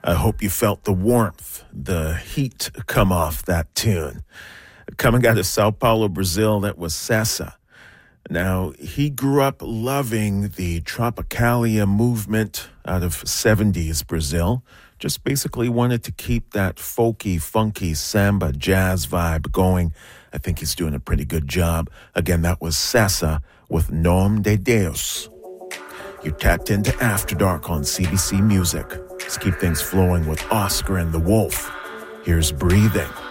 I hope you felt the warmth, the heat come off that tune. Coming out of Sao Paulo, Brazil, that was Sessa. Now, he grew up loving the Tropicalia movement out of 70s Brazil. Just basically wanted to keep that folky, funky samba jazz vibe going. I think he's doing a pretty good job. Again, that was Sessa with Nome de Deus. You're tapped into After Dark on CBC Music. Let's keep things flowing with Oscar and the Wolf. Here's Breathing.